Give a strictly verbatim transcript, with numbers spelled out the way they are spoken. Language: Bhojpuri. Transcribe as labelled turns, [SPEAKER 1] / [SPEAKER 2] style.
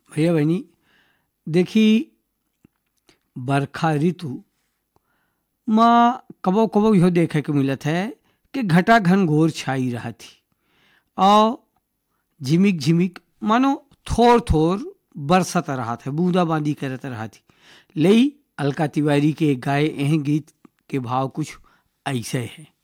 [SPEAKER 1] भैया बहनी, देखी बरखा ऋतु माँ कबो कबो इहो देखे के मिलत है कि घटा घनघोर छाई रहा थी और झिमिक झिमिक मानो थोर थोर बरसत रहा था, बूंदा बांदी करत रहा थी। लई अलका तिवारी के गाए एह गीत के भाव कुछ ऐसे है।